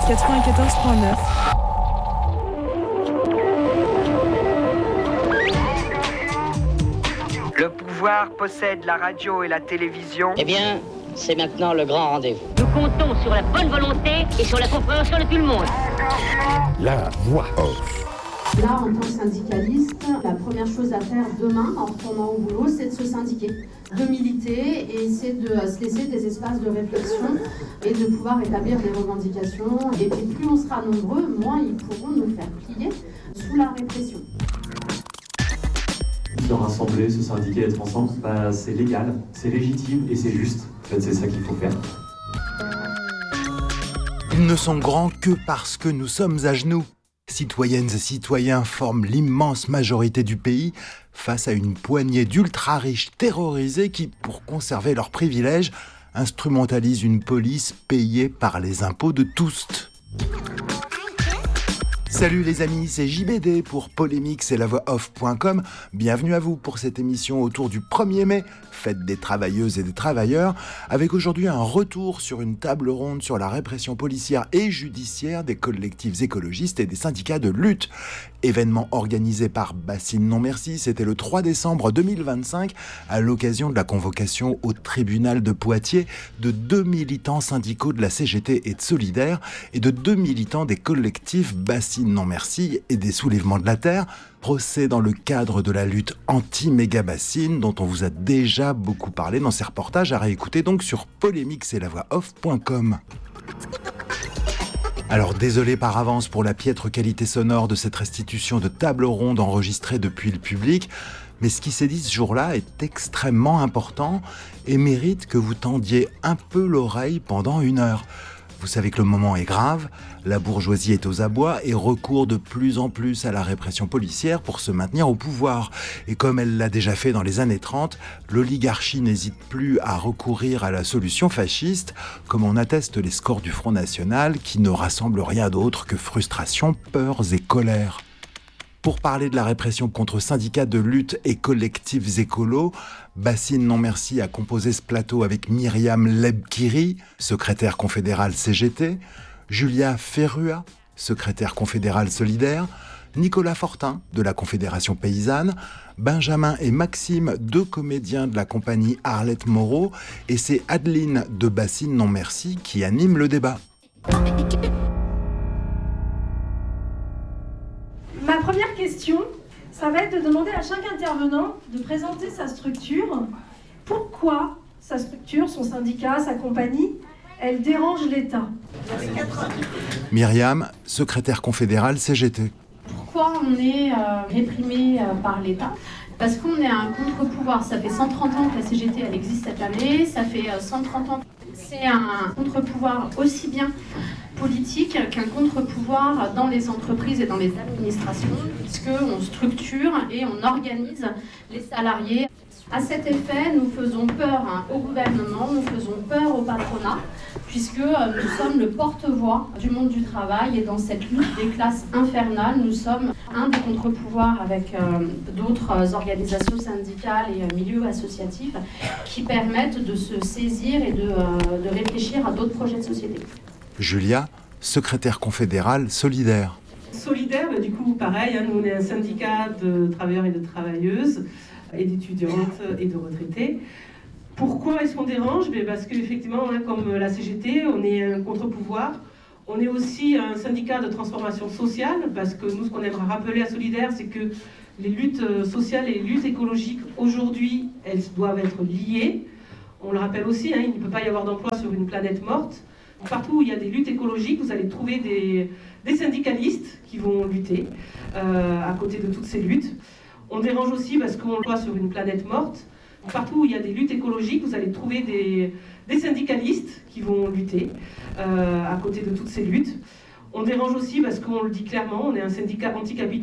94.9. Le pouvoir possède la radio et la télévision. Eh bien, c'est maintenant le grand rendez-vous. Nous comptons sur la bonne volonté et sur la compréhension de tout le monde. La voix off. Là, en tant que syndicaliste, la première chose à faire demain, en retournant au boulot, c'est de se syndiquer, de militer et c'est de se laisser des espaces de réflexion et de pouvoir établir des revendications. Et puis plus on sera nombreux, moins ils pourront nous faire plier sous la répression. Se rassembler, se syndiquer, être ensemble, c'est légal, c'est légitime et c'est juste. En fait, c'est ça qu'il faut faire. Ils ne sont grands que parce que nous sommes à genoux. Citoyennes et citoyens forment l'immense majorité du pays face à une poignée d'ultra-riches terrorisés qui, pour conserver leurs privilèges, instrumentalisent une police payée par les impôts de tous. Salut les amis, c'est JBD pour Polémique, c'est la voix off.com. Bienvenue à vous pour cette émission autour du 1er mai, fête des travailleuses et des travailleurs, avec aujourd'hui un retour sur une table ronde sur la répression policière et judiciaire des collectifs écologistes et des syndicats de lutte. Événement organisé par Bassine Non Merci, c'était le 3 décembre 2025, à l'occasion de la convocation au tribunal de Poitiers de 2 militants syndicaux de la CGT et de Solidaire et de 2 militants des collectifs Bassine Non Merci et des Soulèvements de la Terre, procès dans le cadre de la lutte anti-méga-bassine dont on vous a déjà beaucoup parlé dans ces reportages à réécouter donc sur polémique-c'est-la-voix-off.com. Alors désolé par avance pour la piètre qualité sonore de cette restitution de table ronde enregistrée depuis le public, mais ce qui s'est dit ce jour-là est extrêmement important et mérite que vous tendiez un peu l'oreille pendant 1 heure. Vous savez que le moment est grave, la bourgeoisie est aux abois et recourt de plus en plus à la répression policière pour se maintenir au pouvoir. Et comme elle l'a déjà fait dans les années 30, l'oligarchie n'hésite plus à recourir à la solution fasciste, comme en attestent les scores du Front National qui ne rassemblent rien d'autre que frustration, peurs et colère. Pour parler de la répression contre syndicats de lutte et collectifs écolos, Bassine Non Merci a composé ce plateau avec Myriam Lebkiri, secrétaire confédérale CGT, Julia Ferrua, secrétaire confédérale Solidaire, Nicolas Fortin de la Confédération Paysanne, Benjamin et Maxime, 2 comédiens de la compagnie Arlette Moreau, et c'est Adeline de Bassine Non Merci qui anime le débat. Ma première question, ça va être de demander à chaque intervenant de présenter sa structure. Pourquoi sa structure, son syndicat, sa compagnie, elle dérange l'État ? Myriam, secrétaire confédérale CGT. Pourquoi on est réprimé par l'État ? Parce qu'on est un contre-pouvoir. Ça fait 130 ans que la CGT elle existe cette année, ça fait 130 ans. C'est un contre-pouvoir aussi bien politique qu'un contre-pouvoir dans les entreprises et dans les administrations, puisqu'on structure et on organise les salariés. À cet effet, nous faisons peur au gouvernement, nous faisons peur au patronat, puisque nous sommes le porte-voix du monde du travail et dans cette lutte des classes infernales, nous sommes un des contre-pouvoirs avec d'autres organisations syndicales et milieux associatifs qui permettent de se saisir et de réfléchir à d'autres projets de société. Julia, secrétaire confédérale Solidaire. Solidaire, du coup, pareil, nous on est un syndicat de travailleurs et de travailleuses, et d'étudiantes et de retraités. Pourquoi est-ce qu'on dérange ? Parce qu'effectivement, comme la CGT, on est un contre-pouvoir. On est aussi un syndicat de transformation sociale, parce que nous, ce qu'on aimerait rappeler à Solidaire, c'est que les luttes sociales et les luttes écologiques, aujourd'hui, elles doivent être liées. On le rappelle aussi, il ne peut pas y avoir d'emploi sur une planète morte. Partout où il y a des luttes écologiques, vous allez trouver des syndicalistes qui vont lutter à côté de toutes ces luttes. On dérange aussi parce qu'on voit sur une planète morte. Partout où il y a des luttes écologiques, vous allez trouver des syndicalistes qui vont lutter à côté de toutes ces luttes. On dérange aussi parce qu'on le dit clairement, on est un syndicat anticapitaliste.